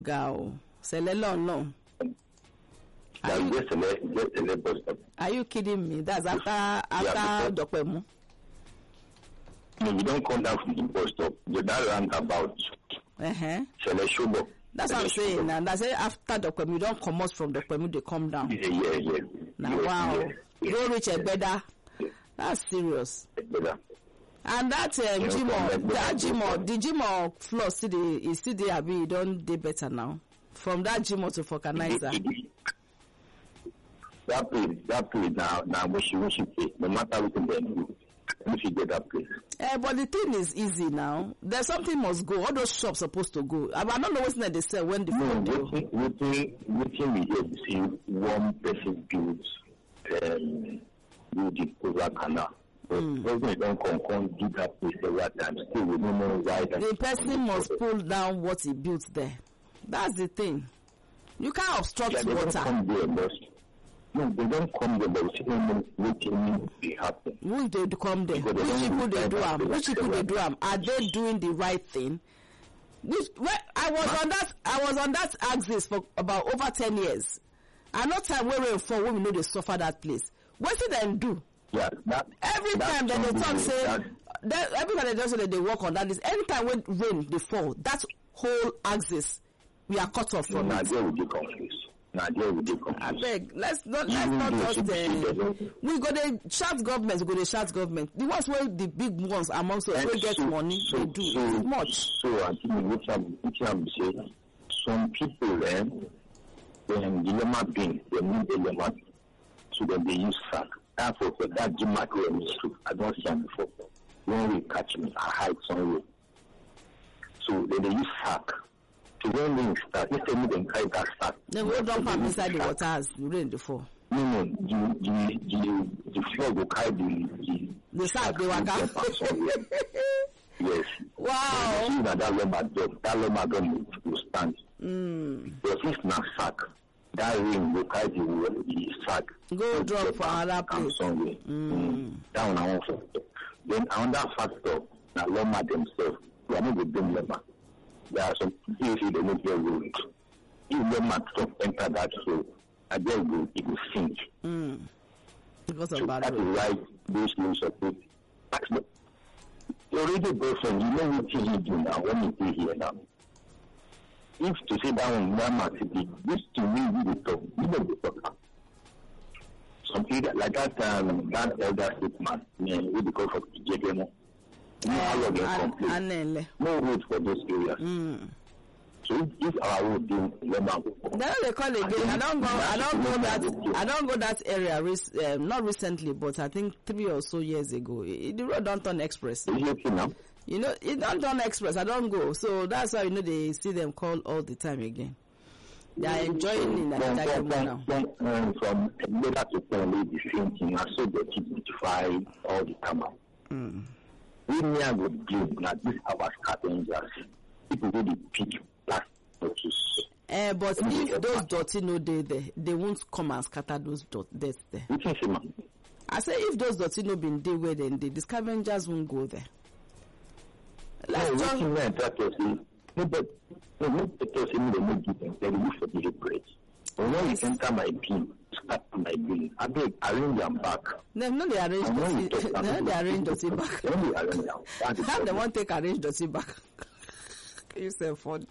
Gao. Selelon, no. Are you kidding me? That's after Dokpemu. No, you don't come down from the bus stop. You don't roundabout. Seleshobo. That's what I'm saying. And I say after Dokpemu, you don't come out from Dokpemu, they come down. Yeah. Now, wow. You don't reach a better. That's serious. And that Jimo, the Jimo floor is still there. We don't do better now. From that Jimo to Vulcanizer. That place now we should pay. No matter what they do, we should get that place. But the thing is easy now. There's something must go. All those shops supposed to go. I don't know what's not they sell when the phone do. Waiting we hear to see one person builds the over canal. President don't come do that place every time. Still we don't know why. The person must pull down what he built there. That's the thing. You can't obstruct water. No, they don't come there, but we don't know what will happen. Who they come there? Which people they do them? Which people they do them? Are they doing the right thing? I was on that axis for about over 10 years. And not time where for when we know they suffer that place. What did they do? Yeah, every time that they talk say every time they just say that they work on that list. Anytime when rain they fall, that whole axis we are cut off from it. Will be confused. I beg, let's not just we go to shout government, The ones where the big ones amongst us will get money, they do much. So I think which I'm saying, some people when dilemma being they need dilemma, so that they use sack. Therefore, for that Jim McCray issue, I don't see them before. When we catch me, I hide somewhere. So they use sack. To when rain start, if they need them carry that sack. They will dump them inside the water as rain before. No, the floor will carry the sack they waka. Yes. Wow. So that loma dog will stand. But if not sack, that rain will carry the sack. Go drop for another place. Somewhere. That one I want. Then another factor, that loma themselves, they are not the dumb loma. There are some people they don't get road. If loma enter that road, I just go, it will sink. Because of so bad that road. is why those things are put. Already boyfriend, you know what you do now when you stay here now. If to say that one Mama City, this to me we talk, you know the talk. Some people like that elder statesman, we because of JPMO. No road for those areas. So if our road do then they call again. I don't go that area not recently, but I think 3 or so years ago. The road don't turn express. You know, it don't turn express. I don't go. So that's why they see them call all the time again. They are enjoying in that now. From later to tell the same thing. I saw the kids notify all the time. We near would blame that this our scavengers. People really pick plastic bottles. But if those dirty no dey there, they won't come and scatter those dirt there. Which is man? I say if those dirty no been there where then the scavengers won't go there. Let's just no, but because they don't give them, they look for the bread. But when you enter my bin, start my bin, I beg, arrange them back. No, they arrange dirty. No, they arrange dirty back. How they want take arrange dirty back? You say funny.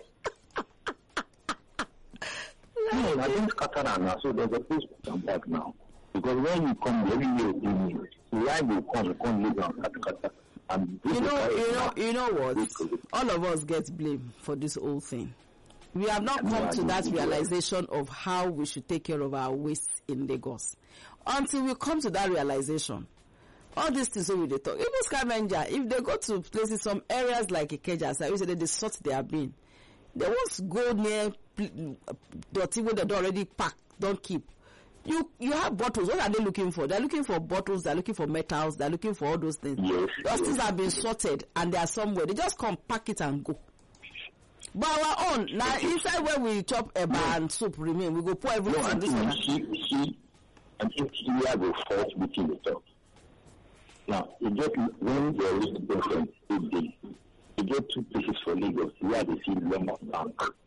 No, I don't scatter now, so there's a place to come back now. Because when you come, every year you why you come live on scatter. You know what? All of us get blamed for this whole thing. We have not come to that realization of how we should take care of our waste in Lagos. Until we come to that realization, all these things we they talk. Even scavenger, if they go to places, some areas like Ikeja, so I say they sort their bin. They won't go near dirty where they already packed, don't keep. You have bottles. What are they looking for? They're looking for bottles. They're looking for metals. They're looking for all those things. Those things have been sorted and they are somewhere. They just come, pack it and go. But our own, now inside where we chop a bar and soup remain, we go pour everything in this one. I think we have a fault between the top. Now, you get when there is different, you get two places for Lagos where they see Loma Bank.